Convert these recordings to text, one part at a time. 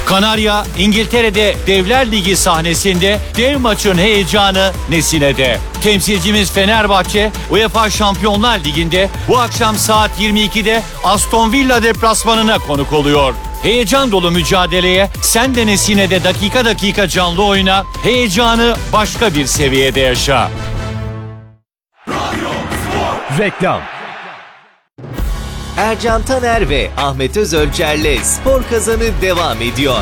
Kanarya, İngiltere'de Devler Ligi sahnesinde dev maçın heyecanı Nesine'de. Temsilcimiz Fenerbahçe, UEFA Şampiyonlar Ligi'nde bu akşam saat 22'de Aston Villa deplasmanına konuk oluyor. Heyecan dolu mücadeleye sen de Nesine'de dakika dakika canlı oyna, heyecanı başka bir seviyede yaşa. Reklam. Ercan Taner ve Ahmet Özölçer'le Spor Kazanı devam ediyor.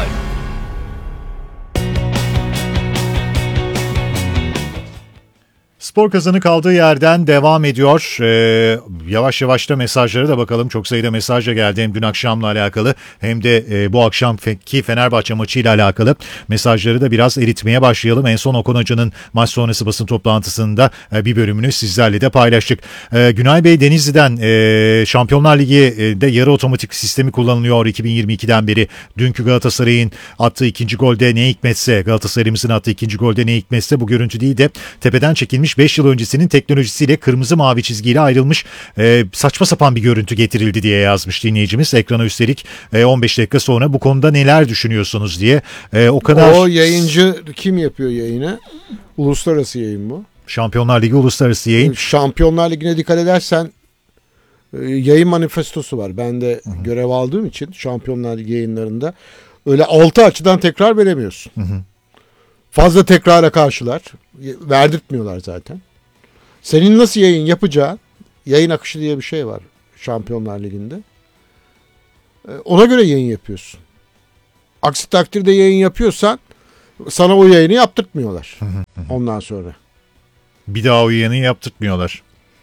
Spor Kazanı kaldığı yerden devam ediyor. Yavaş yavaş da mesajlara da bakalım. Çok sayıda mesaj da geldi hem dün akşamla alakalı hem de bu akşamki Fenerbahçe maçıyla alakalı. Mesajları da biraz eritmeye başlayalım. En son Okan Hoca'nın maç sonrası basın toplantısında bir bölümünü sizlerle de paylaştık. Günay Bey Denizli'den Şampiyonlar Ligi'de yarı otomatik sistemi kullanılıyor 2022'den beri. Dünkü Galatasaray'ın attığı ikinci golde ne hikmetse, Galatasaray'ımızın attığı ikinci golde ne hikmetse bu görüntü değil de tepeden çekilmiş 5 yıl öncesinin teknolojisiyle kırmızı mavi çizgiyle ayrılmış saçma sapan bir görüntü getirildi diye yazmış dinleyicimiz. Ekrana üstelik 15 dakika sonra bu konuda neler düşünüyorsunuz diye. O yayıncı kim yapıyor yayını? Uluslararası yayın bu. Şampiyonlar Ligi uluslararası yayın. Şampiyonlar Ligi'ne dikkat edersen yayın manifestosu var. Ben de görev aldığım için Şampiyonlar Ligi yayınlarında öyle 6 açıdan tekrar veremiyorsun. Fazla tekrara karşılar. Verdirtmiyorlar zaten. Senin nasıl yayın yapacağın, yayın akışı diye bir şey var Şampiyonlar Ligi'nde. Ona göre yayın yapıyorsun. Aksi takdirde yayın yapıyorsan sana o yayını yaptırtmıyorlar. Ondan sonra. Bir daha o yayını yaptırtmıyorlar.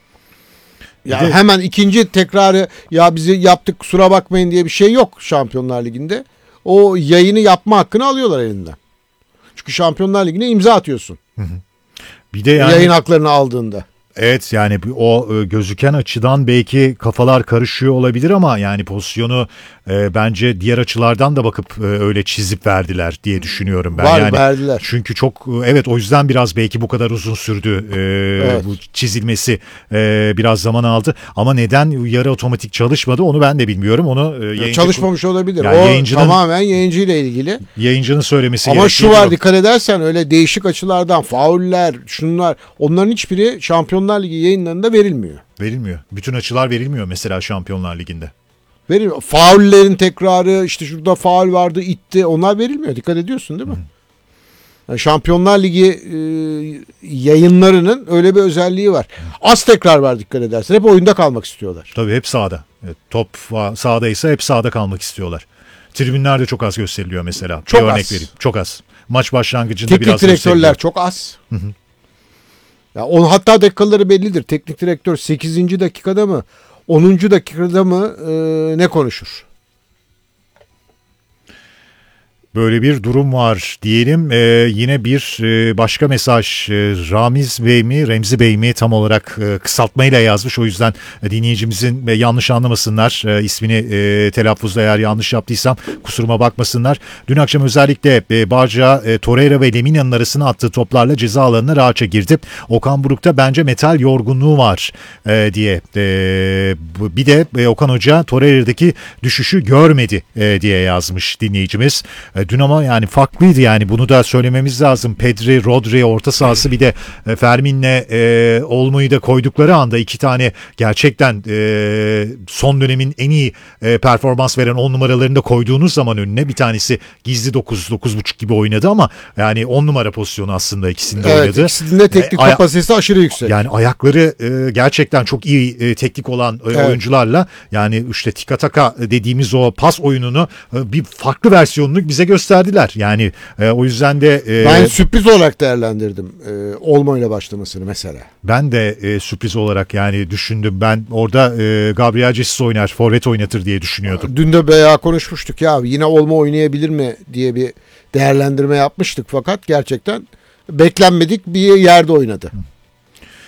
Ya hemen ikinci tekrarı ya bizi yaptık kusura bakmayın diye bir şey yok Şampiyonlar Ligi'nde. O yayını yapma hakkını alıyorlar elinden. Çünkü Şampiyonlar Ligi'ne imza atıyorsun. Bir de yani yayın haklarını aldığında. Evet yani o gözüken açıdan belki kafalar karışıyor olabilir ama yani pozisyonu bence diğer açılardan da bakıp öyle çizip verdiler diye düşünüyorum ben. Yani, verdiler. Çünkü çok evet o yüzden biraz belki bu kadar uzun sürdü evet. Bu çizilmesi biraz zaman aldı ama neden yarı otomatik çalışmadı onu ben de bilmiyorum. Onu çalışmamış olabilir. Yani o tamamen yayıncıyla ilgili. Yayıncının söylemesi ama şu var dikkat edersen öyle değişik açılardan fauller şunlar onların hiçbiri Şampiyonlar Ligi yayınlarında verilmiyor. Verilmiyor. Bütün açılar verilmiyor mesela Şampiyonlar Ligi'nde. Verilmiyor. Faullerin tekrarı işte şurada faul vardı itti onlar verilmiyor. Dikkat ediyorsun değil mi? Yani Şampiyonlar Ligi yayınlarının öyle bir özelliği var. Az tekrar var dikkat edersen. Hep oyunda kalmak istiyorlar. Tabii hep sahada. Evet, top sahadaysa hep sahada kalmak istiyorlar. Tribünlerde çok az gösteriliyor mesela. Çok bir örnek az. vereyim. Çok az. Maç başlangıcında teknik biraz direktörler çok az. Ya hatta dakikaları bellidir. Teknik direktör 8. dakikada mı 10. dakikada mı ne konuşur? Böyle bir durum var diyelim. Yine bir başka mesaj Remzi Bey mi tam olarak kısaltmayla yazmış. O yüzden dinleyicimizin yanlış anlamasınlar. İsmini telaffuzda eğer yanlış yaptıysam kusuruma bakmasınlar. Dün akşam özellikle Barca, Torreira ve Lemina'nın arasına attığı toplarla ceza alanına rahatça girdi. Okan Buruk'ta bence metal yorgunluğu var diye. Bir de Okan Hoca Torreira'daki düşüşü görmedi diye yazmış dinleyicimiz. Dün ama yani farklıydı yani bunu da söylememiz lazım. Pedri, Rodri orta sahası bir de Fermin'le Olmo'yu da koydukları anda iki tane gerçekten son dönemin en iyi performans veren 10 numaralarını da koyduğunuz zaman önüne bir tanesi gizli 9.5 gibi oynadı ama yani 10 numara pozisyonu aslında ikisinde oynadı. Evet ikisinin de teknik kapasitesi aşırı yüksek. Yani ayakları gerçekten çok iyi teknik olan oyuncularla yani işte tiki taka dediğimiz o pas oyununu bir farklı versiyonunu bize gösterdiler. Yani o yüzden de ben sürpriz olarak değerlendirdim Olmo ile başlamasını mesela. Ben de sürpriz olarak yani düşündüm. Ben orada Gabriel Jesus oynar, forvet oynatır diye düşünüyordum. Dün de bayağı konuşmuştuk ya yine Olmo oynayabilir mi diye bir değerlendirme yapmıştık fakat gerçekten beklenmedik bir yerde oynadı.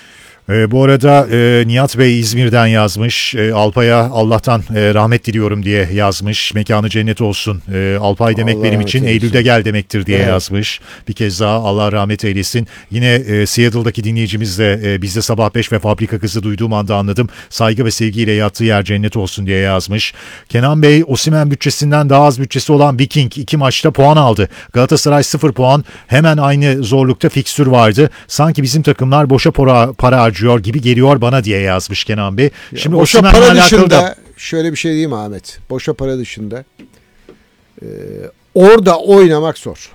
Bu arada Nihat Bey İzmir'den yazmış. Alpay'a Allah'tan rahmet diliyorum diye yazmış. Mekanı cennet olsun. Alpay demek Allah benim rahmet için eylesin. Eylül'de gel demektir diye Evet. yazmış. Bir kez daha Allah rahmet eylesin. Yine Seattle'daki dinleyicimiz de bizde sabah 5 ve fabrika kızı duyduğum anda anladım. Saygı ve sevgiyle yattığı yer cennet olsun diye yazmış. Kenan Bey Osimhen bütçesinden daha az bütçesi olan Viking 2 maçta puan aldı. Galatasaray 0 puan. Hemen aynı zorlukta fikstür vardı. Sanki bizim takımlar boşa para harcıyor gibi geliyor bana diye yazmış Kenan Bey. Şimdi Boşa Osimhen'le para alakalı dışında da şöyle bir şey diyeyim mi Ahmet? Boşa para dışında orada oynamak zor.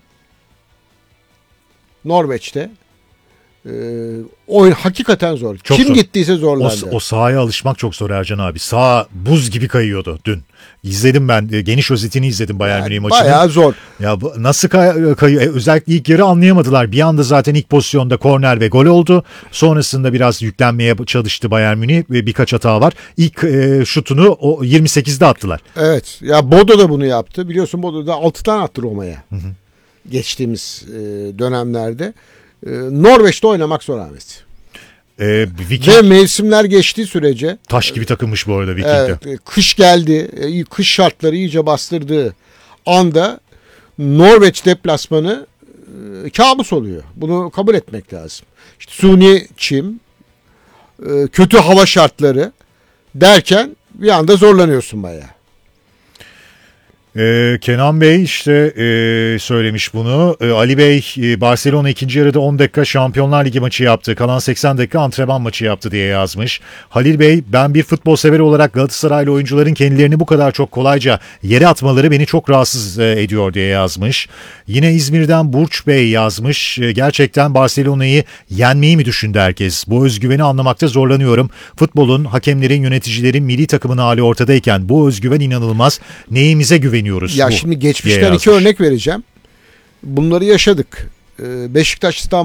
Norveç'te oyun hakikaten zor. Çok Kim zor. gittiyse zorlandı. o sahaya alışmak çok zor Ercan abi. Sağ buz gibi kayıyordu dün. İzledim ben. Geniş özetini izledim Bayern Münih maçını. Bayağı zor. Ya nasıl kayıyor? Özellikle ilk yarı anlayamadılar. Bir anda zaten ilk pozisyonda korner ve gol oldu. Sonrasında biraz yüklenmeye çalıştı Bayern Münih ve birkaç hata var. İlk şutunu o 28'de attılar. Evet. Ya Bodo da bunu yaptı. Biliyorsun Bodo da 6 tane attı Roma'ya. Geçtiğimiz dönemlerde. Norveç'te oynamak zor Ahmet. Viking Ve mevsimler geçtiği sürece taş gibi takılmış bu arada Viking'de. evet, kış geldi. Kış şartları iyice bastırdığı anda Norveç deplasmanı kabus oluyor. Bunu kabul etmek lazım. İşte suni çim, kötü hava şartları derken bir anda zorlanıyorsun bayağı. Kenan Bey işte söylemiş bunu. Ali Bey Barcelona ikinci yarıda 10 dakika Şampiyonlar Ligi maçı yaptı. Kalan 80 dakika antrenman maçı yaptı diye yazmış. Halil Bey ben bir futbol severi olarak Galatasaraylı oyuncuların kendilerini bu kadar çok kolayca yere atmaları beni çok rahatsız ediyor diye yazmış. Yine İzmir'den Burç Bey yazmış. Gerçekten Barcelona'yı yenmeyi mi düşündü herkes? Bu özgüveni anlamakta zorlanıyorum. Futbolun, hakemlerin, yöneticilerin, milli takımın hali ortadayken bu özgüven inanılmaz. Neyimize güveniyoruz? Ya bu şimdi diye geçmişten iki yazmış. örnek vereceğim. Bunları yaşadık. Beşiktaş